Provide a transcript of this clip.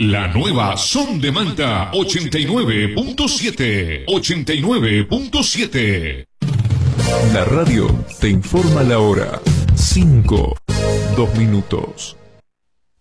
La nueva Son de Manta 89.7. 89.7. La radio te informa la hora. 5, 2 minutos.